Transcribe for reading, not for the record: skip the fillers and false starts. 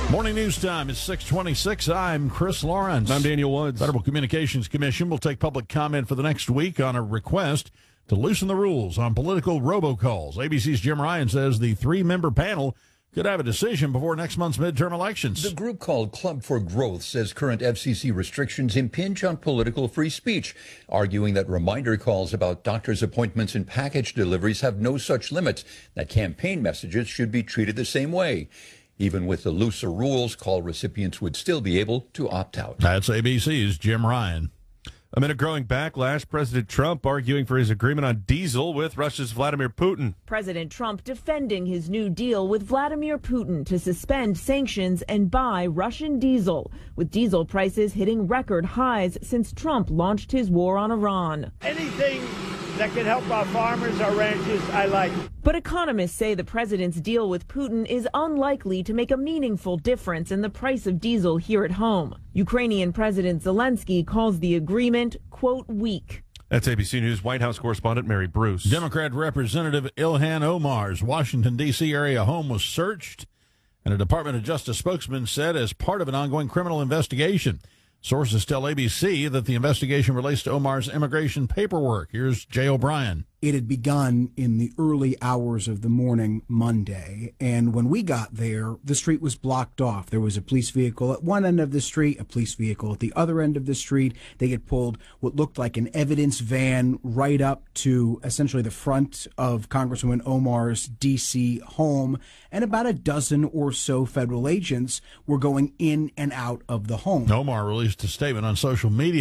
Morning news time is 6:26. I'm Chris Lawrence. I'm Daniel Woods. Federal Communications Commission will take public comment for the next week on a request to loosen the rules on political robocalls. ABC's Jim Ryan says the three-member panel could have a decision before next month's midterm elections. The group called Club for Growth says current FCC restrictions impinge on political free speech, arguing that reminder calls about doctor's appointments and package deliveries have no such limits, that campaign messages should be treated the same way. Even with the looser rules, call recipients would still be able to opt out. That's ABC's Jim Ryan. Amid a growing backlash, President Trump arguing for his agreement on diesel with Russia's Vladimir Putin. President Trump defending his new deal with Vladimir Putin to suspend sanctions and buy Russian diesel, with diesel prices hitting record highs since Trump launched his war on Iran. Anything that can help our farmers, our ranchers, I like. But economists say the president's deal with Putin is unlikely to make a meaningful difference in the price of diesel here at home. Ukrainian President Zelensky calls the agreement, quote, weak. That's ABC News White House correspondent Mary Bruce. Democrat Representative Ilhan Omar's Washington, D.C. area home was searched, and a Department of Justice spokesman said as part of an ongoing criminal investigation. Sources tell ABC that the investigation relates to Omar's immigration paperwork. Here's Jay O'Brien. It had begun in the early hours of the morning Monday, and when we got there, the street was blocked off. There was a police vehicle at one end of the street, a police vehicle at the other end of the street. They had pulled what looked like an evidence van right up to essentially the front of Congresswoman Omar's D.C. home, and about a dozen or so federal agents were going in and out of the home. Omar released a statement on social media